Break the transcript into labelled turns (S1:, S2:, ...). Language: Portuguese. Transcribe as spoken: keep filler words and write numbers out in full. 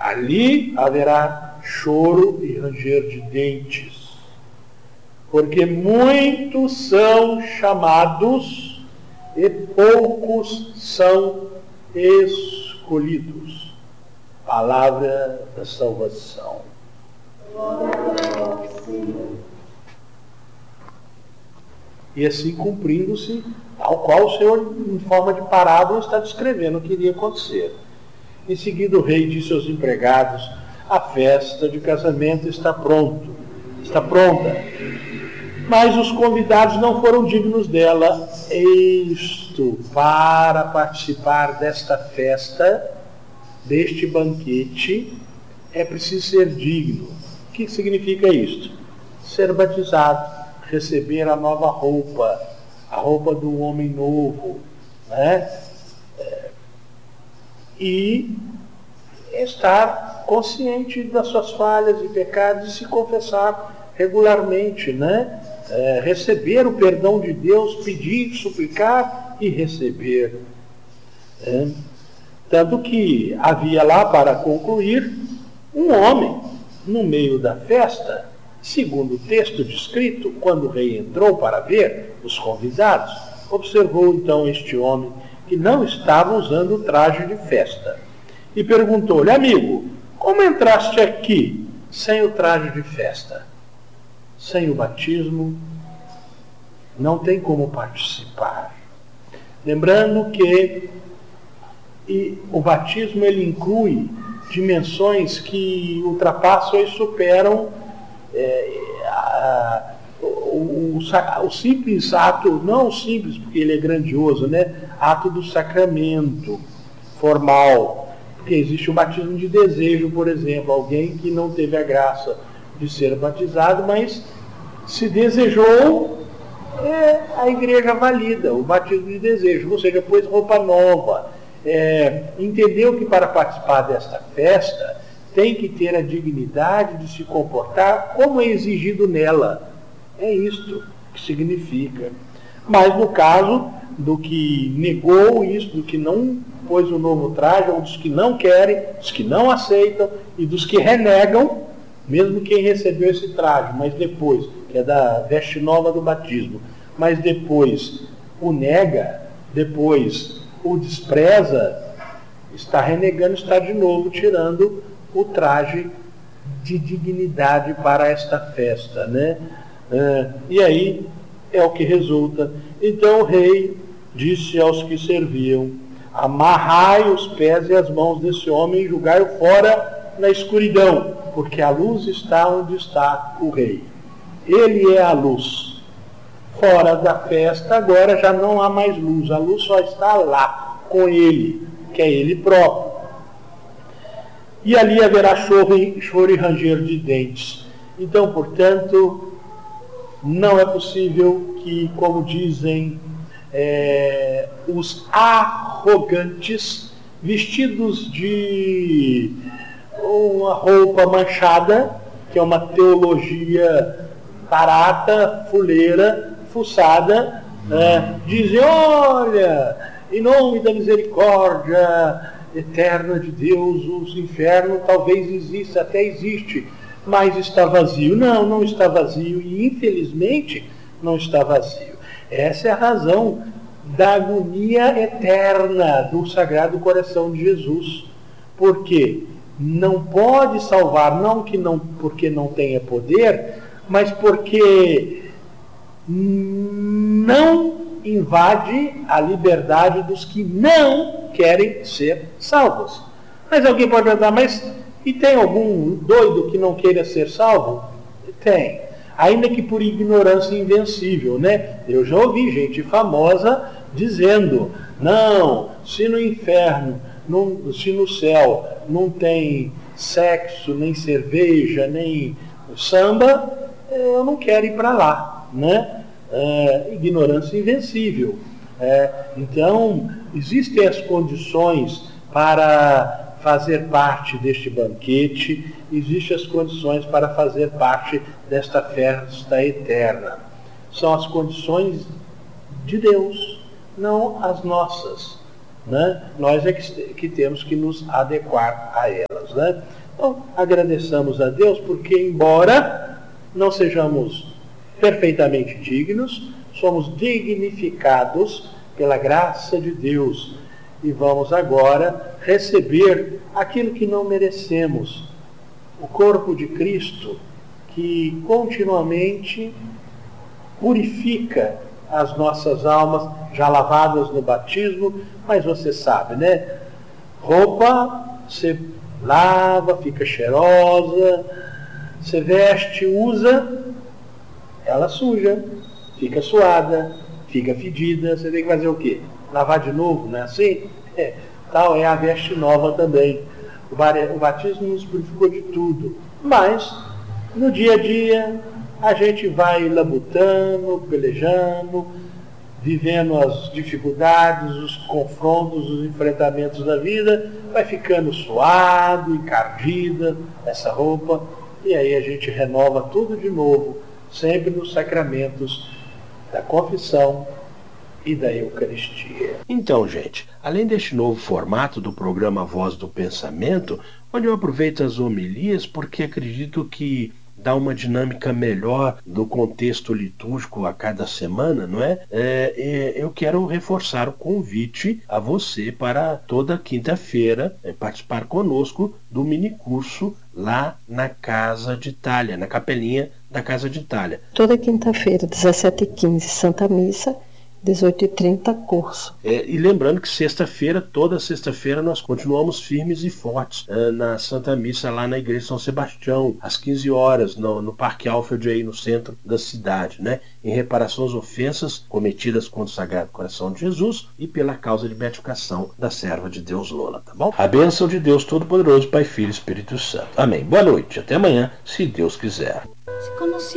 S1: Ali haverá choro e ranger de dentes, porque muitos são chamados e poucos são escolhidos. Palavra da salvação. E assim cumprindo-se, ao qual o Senhor, em forma de parábola, está descrevendo o que iria acontecer. Em seguida o rei disse aos empregados: a festa de casamento está pronto, está pronta, mas os convidados não foram dignos dela. Isto, para participar desta festa, deste banquete, é preciso ser digno. O que significa isto? Ser batizado, receber a nova roupa, a roupa do homem novo, né? E estar consciente das suas falhas e pecados e se confessar regularmente, né? É, receber o perdão de Deus, pedir, suplicar e receber. É. Tanto que havia lá, para concluir, um homem no meio da festa, segundo o texto descrito, quando o rei entrou para ver os convidados, observou então este homem que não estava usando o traje de festa e perguntou-lhe: amigo, como entraste aqui sem o traje de festa? Sem o batismo, não tem como participar. Lembrando que e o batismo ele inclui dimensões que ultrapassam e superam é, a, o, o, o simples ato, não simples porque ele é grandioso, né? Ato do sacramento formal. Porque existe o batismo de desejo, por exemplo, alguém que não teve a graça de ser batizado, mas se desejou, é, a igreja valida o batismo de desejo, ou seja, pôs roupa nova. É, entendeu que para participar desta festa tem que ter a dignidade de se comportar como é exigido nela. É isto que significa. Mas no caso do que negou isso, do que não pôs o novo traje, ou dos que não querem, dos que não aceitam e dos que renegam, mesmo quem recebeu esse traje, mas depois, que é da veste nova do batismo, mas depois o nega, depois o despreza, está renegando, está de novo tirando o traje de dignidade para esta festa, né? É, e aí é o que resulta. Então o rei disse aos que serviam: amarrai os pés e as mãos desse homem e julgai-o fora na escuridão, porque a luz está onde está o rei. Ele é a luz. Fora da festa agora já não há mais luz, a luz só está lá, com ele, que é ele próprio. E ali haverá choro e, choro e ranger de dentes. Então, portanto, não é possível que, como dizem é, os arrogantes, vestidos de uma roupa manchada, que é uma teologia barata, fuleira, fuçada, é, dizem: olha, em nome da misericórdia eterna de Deus, os infernos talvez exista, até existe, mas está vazio. Não, não está vazio, e infelizmente não está vazio. Essa é a razão da agonia eterna do Sagrado Coração de Jesus, porque não pode salvar, não, que não porque não tenha poder, mas porque não invade a liberdade dos que não querem ser salvos. Mas alguém pode perguntar: mas e tem algum doido que não queira ser salvo? Tem, ainda que por ignorância invencível, né? Eu já ouvi gente famosa dizendo: não, se no inferno, não, se no céu não tem sexo, nem cerveja, nem samba, eu não quero ir para lá, né? É, ignorância invencível. É, então, existem as condições para fazer parte deste banquete, existem as condições para fazer parte desta festa eterna. São as condições de Deus, não as nossas, né? Nós é que, que temos que nos adequar a elas, né? Então, agradeçamos a Deus porque, embora não sejamos perfeitamente dignos, somos dignificados pela graça de Deus e vamos agora receber aquilo que não merecemos, o corpo de Cristo, que continuamente purifica as nossas almas, já lavadas no batismo, mas você sabe, né? Roupa, você lava, fica cheirosa, você veste, usa, ela suja, fica suada, fica fedida, você tem que fazer o quê? Lavar de novo, não é assim? É, tal é a veste nova também. O batismo nos purificou de tudo, mas no dia a dia a gente vai labutando, pelejando, vivendo as dificuldades, os confrontos, os enfrentamentos da vida, vai ficando suado, encardida essa roupa, e aí a gente renova tudo de novo, sempre nos sacramentos da confissão e da Eucaristia.
S2: Então, gente, além deste novo formato do programa Voz do Pensamento, onde eu aproveito as homilias porque acredito que dá uma dinâmica melhor do contexto litúrgico a cada semana, não é? É, é eu quero reforçar o convite a você para toda quinta-feira é, participar conosco do minicurso lá na Casa de Itália, na capelinha da Casa de Itália.
S3: Toda quinta-feira, dezessete e quinze, Santa Missa, dezoito e trinta, curso.
S2: É, e lembrando que sexta-feira, toda sexta-feira, nós continuamos firmes e fortes é, na Santa Missa lá na Igreja São Sebastião, às quinze horas, no, no Parque Alfred, aí no centro da cidade, né? Em reparação às ofensas cometidas contra o Sagrado Coração de Jesus e pela causa de beatificação da serva de Deus Lola, tá bom? A bênção de Deus Todo-Poderoso, Pai, Filho e Espírito Santo. Amém. Boa noite. Até amanhã, se Deus quiser.